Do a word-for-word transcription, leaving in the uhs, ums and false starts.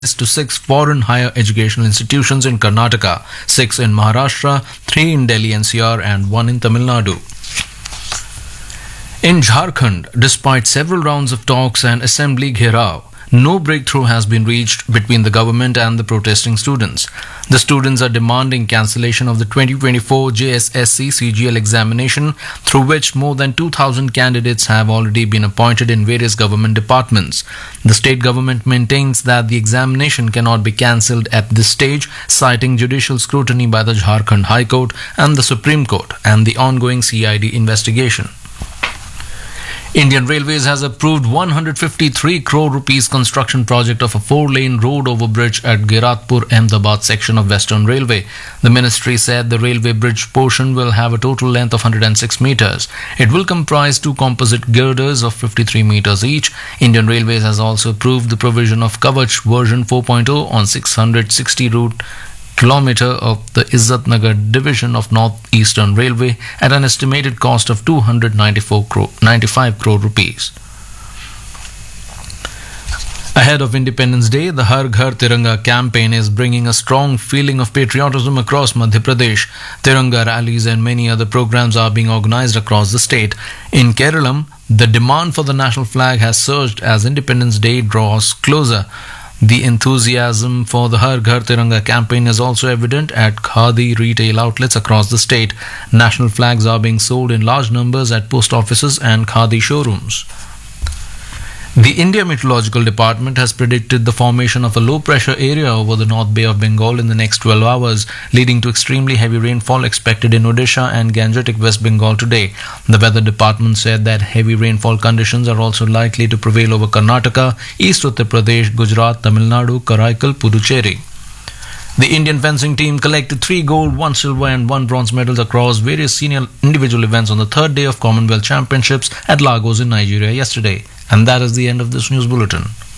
to six foreign higher educational institutions in Karnataka, six in Maharashtra, three in Delhi N C R and one in Tamil Nadu. In Jharkhand, despite several rounds of talks and assembly gherao, no breakthrough has been reached between the government and the protesting students. The students are demanding cancellation of the twenty twenty-four J S S C C G L examination, through which more than two thousand candidates have already been appointed in various government departments. The state government maintains that the examination cannot be cancelled at this stage, citing judicial scrutiny by the Jharkhand High Court and the Supreme Court and the ongoing C I D investigation. Indian Railways has approved one hundred fifty-three crore rupees construction project of a four-lane road over bridge at Giratpur Ahmedabad section of Western Railway. The ministry said the railway bridge portion will have a total length of one hundred six meters. It will comprise two composite girders of fifty-three meters each. Indian Railways has also approved the provision of Kavach version four point oh on six hundred sixty route kilometer of the Izzat Nagar division of North Eastern Railway at an estimated cost of two hundred ninety-four crore, ninety-five crore rupees. Ahead of Independence Day, the Har Ghar Tiranga campaign is bringing a strong feeling of patriotism across Madhya Pradesh. Tiranga rallies and many other programs are being organized across the state. In Kerala, the demand for the national flag has surged as Independence Day draws closer. The enthusiasm for the Har Ghar Tiranga campaign is also evident at Khadi retail outlets across the state. National flags are being sold in large numbers at post offices and Khadi showrooms. The India Meteorological Department has predicted the formation of a low-pressure area over the North Bay of Bengal in the next twelve hours, leading to extremely heavy rainfall expected in Odisha and Gangetic West Bengal today. The Weather Department said that heavy rainfall conditions are also likely to prevail over Karnataka, East Uttar Pradesh, Gujarat, Tamil Nadu, Karaikal, Puducherry. The Indian fencing team collected three gold, one silver and one bronze medals across various senior individual events on the third day of Commonwealth Championships at Lagos in Nigeria yesterday. And that is the end of this news bulletin.